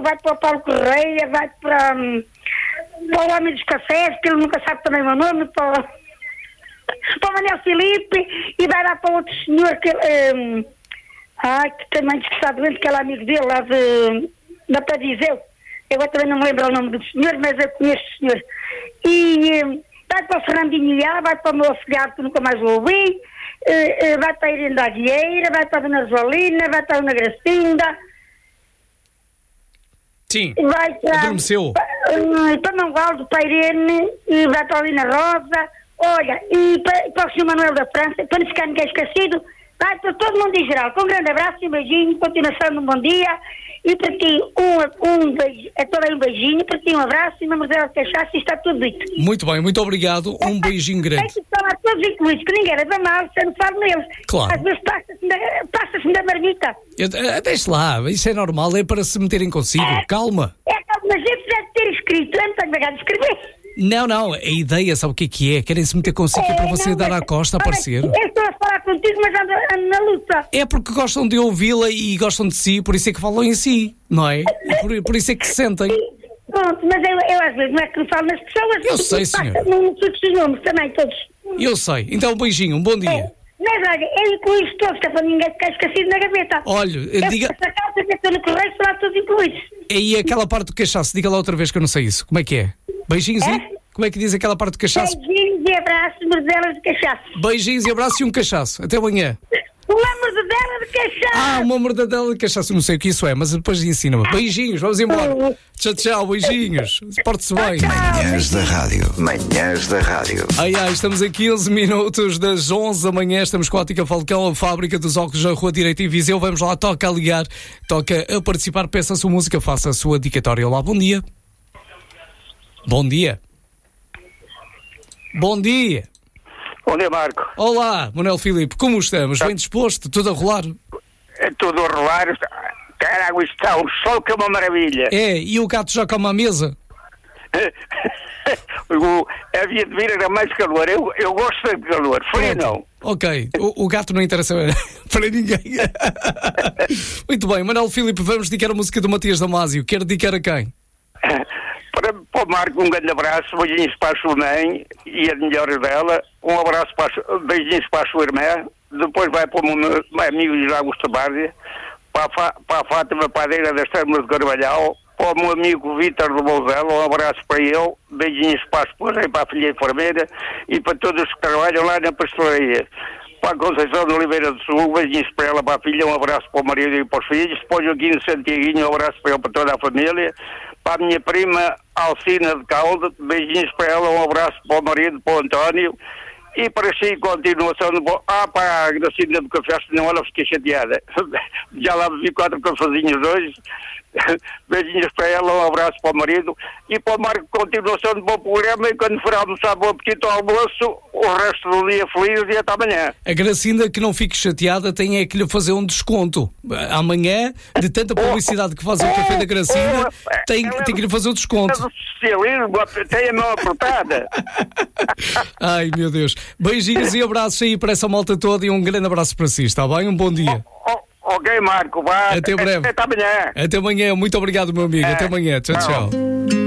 vai para o Paulo Correia, vai para o homem dos cafés, que ele nunca sabe também o meu nome, para o Manuel Filipe, e vai lá para outro senhor que também diz que está doente, que é amigo dele, lá da Padizeu. Eu agora também não me lembro o nome do senhor, mas eu conheço o senhor. E vai para o Fernandinho Iá, vai para o meu afilhado, que nunca mais o ouvi, vai para a Irene da Aguieira, vai para a Dona Rosalina, vai para a Dona Gracinda. Sim, vai adormeceu. Para Mangualdo, para a Irene, e vai para a Lina Rosa, olha, e para o Sr. Manuel da França, para não ficar ninguém esquecido, vai para todo mundo em geral. Com um grande abraço e um beijinho, continuação de um bom dia. E para ti, um beijo, um beijinho, para ti um abraço e uma mordela de cachaça e está tudo dito. Muito bem, muito obrigado. Um beijinho grande. É que estão lá todos incluídos, que ninguém leva mal, você não fala neles. Claro. Às vezes passa-se da marmita. Deixe lá, isso é normal, é para se meterem consigo. Calma. Mas eu precisa ter escrito, eu não tenho bagagem de escrever. Não, a ideia, sabe o que é? Querem se meter consigo para você dar à costa, aparecer. Eu estou a falar contigo, mas ando na luta. É porque gostam de ouvi-la e gostam de si, por isso é que falam em si, não é? Por isso é que se sentem. Pronto, mas eu às vezes não é que não falo nas pessoas. Eu sei, senhor. Não sei os nomes também, todos. Eu sei. Então, um beijinho, um bom dia. Mas olha, eu incluo isto todos, que é para ninguém ficar esquecido na gaveta. Olha, diga... Essa casa que estou no correio, será todos incluídos. E aquela parte do cachaço, diga lá outra vez que eu não sei isso. Como é que é? Beijinhos e... Como é que diz aquela parte do cachaço? Beijinhos e abraços, mordelas de cachaço. Beijinhos e abraços e um cachaço. Até amanhã. Uma mordedela de cachaço. Uma mordedela de cachaço. Não sei o que isso é, mas depois ensina-me. Beijinhos, vamos embora. Tchau, beijinhos. Porte-se bem. Manhãs da Rádio. Manhãs da Rádio. Ai, estamos a 15 minutos das 11 da manhã. Estamos com a Ótica Falcão, a fábrica dos óculos na Rua Direita em Viseu. Vamos lá, toca a ligar, toca a participar, peça a sua música, faça a sua dedicatória. Olá, bom dia. Bom dia. Bom dia. Bom dia, Marco. Olá, Manuel Filipe, como estamos? Bem disposto? Tudo a rolar? É tudo a rolar. Caralho, isto está um sol que é uma maravilha. E o gato já come à mesa? Havia de vir a mais calor. Eu gosto de calor. Frio não. Ok, o gato não interessa para ninguém. Muito bem, Manuel Filipe, vamos dedicar a música do Matias Damasio. Quer dedicar a quem? Para o Marco, um grande abraço, beijinhos para a sua mãe e as melhores dela, um abraço beijinhos para a sua irmã, depois vai para o meu amigo José Augusto Bárdia, para a Fátima Padeira das Termas de Carvalhal, para o meu amigo Vítor do Bolzelo, um abraço para ele, beijinhos para a esposa e para a filha enfermeira e para todos que trabalham lá na pastelaria. Para a Conceição de Oliveira do Sul, beijinhos para ela, para a filha, um abraço para o marido e para os filhos, para o Joaquim de Santiaguinho, um abraço para ele, para toda a família, para a minha prima Alcina de Calda, beijinhos para ela, um abraço para o marido, para o António, e para si, continuação de... para a Gracinda do Café, senão ela fiquei chateada. Já lá bebi 4 cafezinhos hoje. Beijinhos para ela, um abraço para o marido e para o Marco, continuação de bom programa, e quando for almoçar, bom apetite ao almoço, o resto do dia feliz e até amanhã. A Gracinda, que não fique chateada, tem que lhe fazer um desconto. Amanhã, de tanta publicidade que faz o café da Gracinda, tem que lhe fazer um desconto. É do socialismo, tem a mão apertada. Ai, meu Deus. Beijinhos e abraços aí para essa malta toda e um grande abraço para si, está bem? Um bom dia. Ok, Marco, vá. Até breve. Até amanhã. Até amanhã. Muito obrigado, meu amigo. Até amanhã. Tchau.